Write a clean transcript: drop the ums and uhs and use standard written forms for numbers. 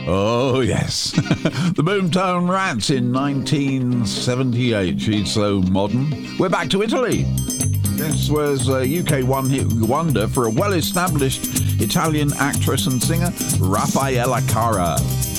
Oh, yes. The Boomtown Rats in 1978. She's so modern. We're back to Italy. This was a UK one-hit wonder for a well-established Italian actress and singer, Raffaella Cara.